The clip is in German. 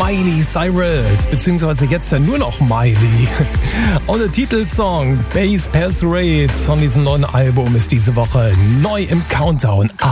Miley Cyrus, beziehungsweise jetzt ja nur noch Miley. Und der Titelsong Bass Pass Rates von diesem neuen Album ist diese Woche neu im Countdown.